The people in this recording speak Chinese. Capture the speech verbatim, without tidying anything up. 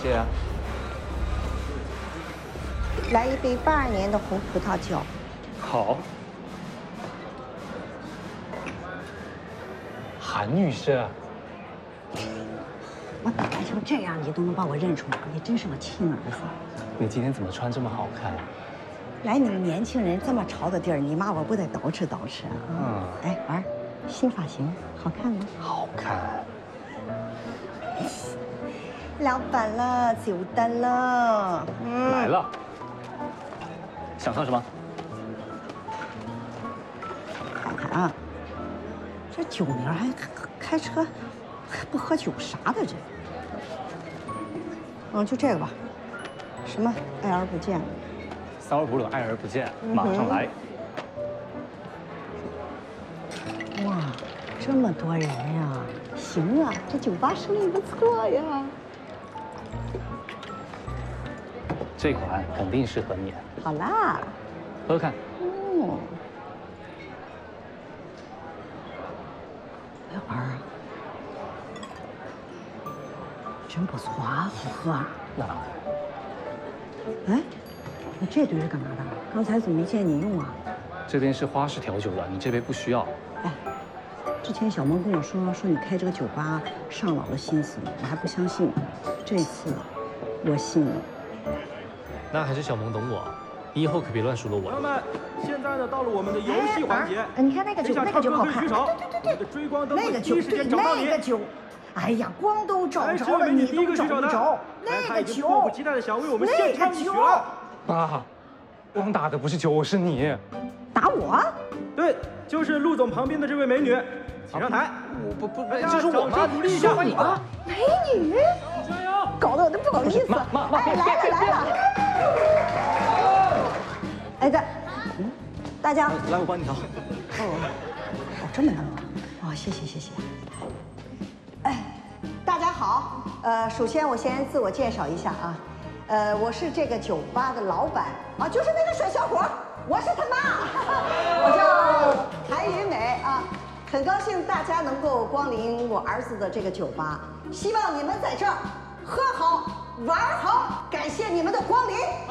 谢啊。 来一杯八二年的红葡萄酒。 好。韩女士。 我打扮成这样，你都能把我认出来，你真是我亲儿子。 你今天怎么穿这么好看？ 来你们年轻人这么潮的地儿，你妈我不得捯饬捯饬啊？嗯。哎，玩儿，新发型好看吗？ 好看。 老板了，酒单了。 嗯。来了。想喝什么？ 看看啊，这酒名还开车还不喝酒啥的这？嗯，就这个吧。什么爱而不见？ 骚尔普鲁爱而不见，马上来。 嗯、哇，这么多人呀！行啊，这酒吧生意不错呀。 这款肯定适合你。 好啦， 喝喝看。 哦。哎，儿啊，真不错啊，好喝啊。 那当然。 哎，你这堆是干嘛的？刚才怎么没见你用啊？ 这边是花式调酒的，你这杯不需要。 哎，之前小萌跟我说，说你开这个酒吧上老了心思，我还不相信。这次我信了。 那还是小萌懂我，你以后可别乱数落我。 朋友们，现在呢到了我们的游戏环节。 哎，你看那个酒，那个酒好看。 对对对对，追光灯会第一时间找到你。 那个酒，哎呀，光都找着了，你都找不着。那个酒， 迫不及待的想为我们献唱一曲了。 爸，光打的不是酒，是你。 打我？ 对，就是陆总旁边的这位美女，请上台。 我不不不， 这是我妈，鼓励一下你啊！ 美女， 加油！ 搞得我都不好意思。 妈妈妈， 哎，来了来了。哎，在，嗯，大家来，我帮你调。 哦，哦，这么弄啊？哦，谢谢谢谢。 哎，大家好，呃，首先我先自我介绍一下啊，呃，我是这个酒吧的老板啊，就是那个帅小伙，我是他妈，我叫谭云美啊，很高兴大家能够光临我儿子的这个酒吧，希望你们在这儿喝好玩好，感谢你们的光临。